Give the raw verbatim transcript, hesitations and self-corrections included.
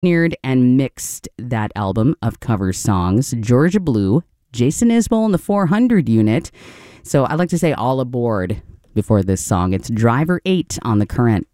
engineered and mixed that album of cover songs. Georgia Blue, Jason Isbell and the four hundred Unit. So I'd like to say all aboard before this song. It's Driver eight on The Current.